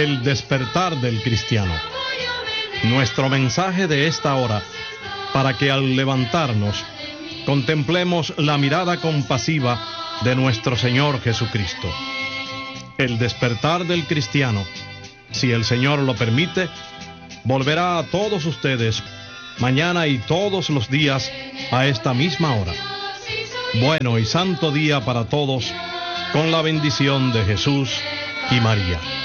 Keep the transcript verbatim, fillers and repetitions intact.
El despertar del cristiano. Nuestro mensaje de esta hora, para que al levantarnos contemplemos la mirada compasiva de nuestro Señor Jesucristo. El despertar del cristiano, si el Señor lo permite, volverá a todos ustedes mañana y todos los días a esta misma hora. Bueno y santo día para todos, con la bendición de Jesús y María.